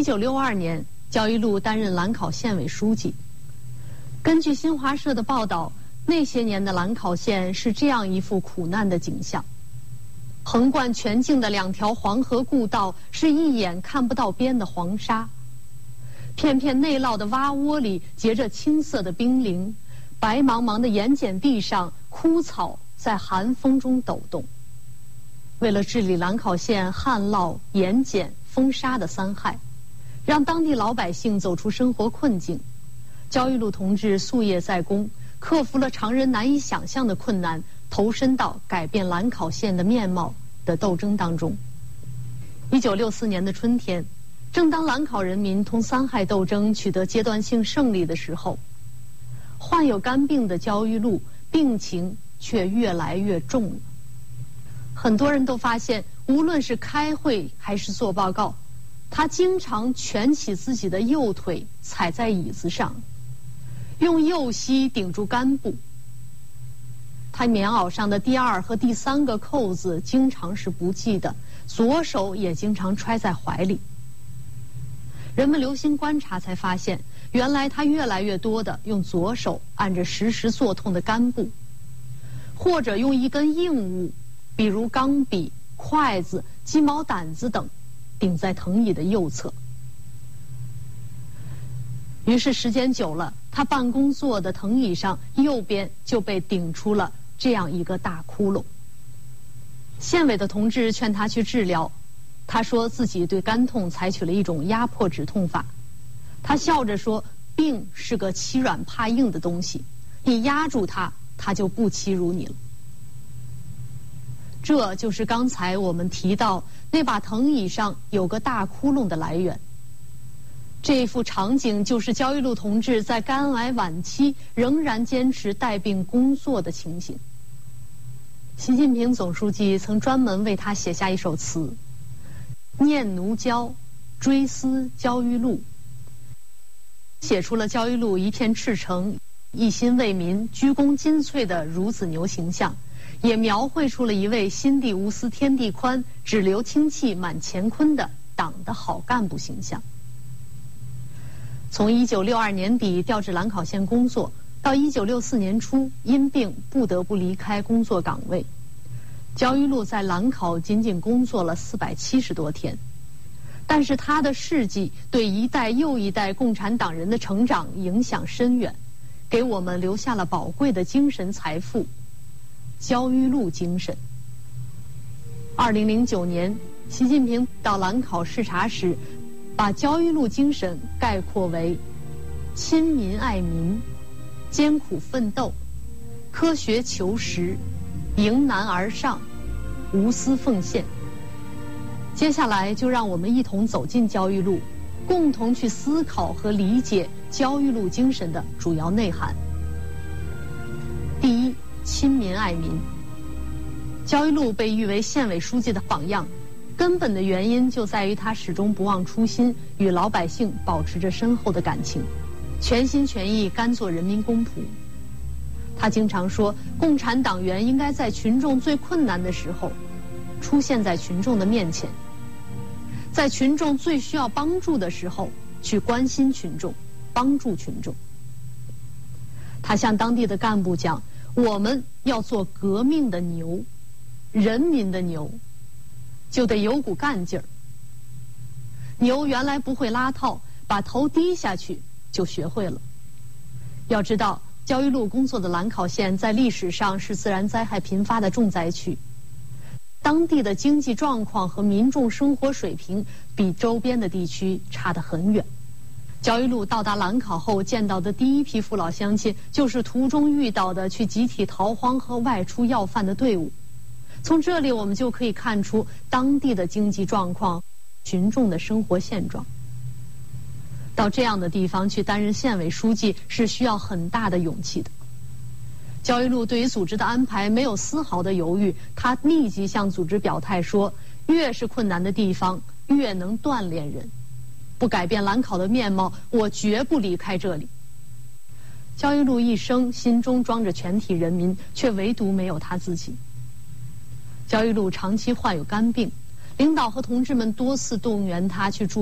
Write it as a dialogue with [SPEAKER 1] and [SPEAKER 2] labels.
[SPEAKER 1] 1962年，焦裕禄担任兰考县委书记。根据新华社的报道，那些年的兰考县是这样一幅苦难的景象：横贯全境的2条黄河故道是一眼看不到边的黄沙，片片内涝的洼窝里结着青色的冰凌，白茫茫的盐碱地上枯草在寒风中抖动。为了治理兰考县旱涝、盐碱、风沙的3害，让当地老百姓走出生活困境，焦裕禄同志夙夜在公，克服了常人难以想象的困难，投身到改变兰考县的面貌的斗争当中。1964年的春天，正当兰考人民同3害斗争取得阶段性胜利的时候，患有肝病的焦裕禄病情却越来越重了。很多人都发现，无论是开会还是做报告，他经常蜷起自己的右腿踩在椅子上，用右膝顶住肝部。他棉袄上的第2和第3个扣子经常是不系的，左手也经常揣在怀里。人们留心观察才发现，原来他越来越多地用左手按着时时作痛的肝部，或者用一根硬物，比如钢笔、筷子、鸡毛掸子等，顶在藤椅的右侧。于是时间久了，他办公坐的藤椅上右边就被顶出了这样一个大窟窿。县委的同志劝他去治疗，他说自己对肝痛采取了一种压迫止痛法。他笑着说，病是个欺软怕硬的东西，你压住它，它就不欺辱你了。这就是刚才我们提到那把藤椅上有个大窟窿的来源。这一幅场景就是焦裕禄同志在肝癌晚期仍然坚持带病工作的情形。习近平总书记曾专门为他写下一首词：念奴娇，追思焦裕禄，写出了焦裕禄一片赤诚、一心为民、鞠躬尽瘁的孺子牛形象，也描绘出了一位心地无私天地宽、只留清气满乾坤的党的好干部形象。从1962年底调至兰考县工作，到1964年初因病不得不离开工作岗位，焦裕禄在兰考仅仅工作了470多天，但是他的事迹对一代又一代共产党人的成长影响深远，给我们留下了宝贵的精神财富——焦裕禄精神。2009年，习近平到兰考视察时，把焦裕禄精神概括为亲民爱民、艰苦奋斗、科学求实、迎难而上、无私奉献。接下来就让我们一同走进焦裕禄，共同去思考和理解焦裕禄精神的主要内涵。第一，亲民爱民。焦裕禄被誉为县委书记的榜样，根本的原因就在于他始终不忘初心，与老百姓保持着深厚的感情，全心全意甘做人民公仆。他经常说，共产党员应该在群众最困难的时候出现在群众的面前，在群众最需要帮助的时候去关心群众，帮助群众。他向当地的干部讲，我们要做革命的牛，人民的牛，就得有股干劲儿。牛原来不会拉套，把头低下去就学会了。要知道，焦裕禄工作的兰考县在历史上是自然灾害频发的重灾区，当地的经济状况和民众生活水平比周边的地区差得很远。焦裕禄到达兰考后见到的第一批父老乡亲，就是途中遇到的去集体逃荒和外出要饭的队伍。从这里我们就可以看出当地的经济状况、群众的生活现状。到这样的地方去担任县委书记是需要很大的勇气的。焦裕禄对于组织的安排没有丝毫的犹豫，他立即向组织表态说，越是困难的地方越能锻炼人，不改变兰考的面貌，我绝不离开这里。焦裕禄一生心中装着全体人民，却唯独没有他自己。焦裕禄长期患有肝病，领导和同志们多次动员他去住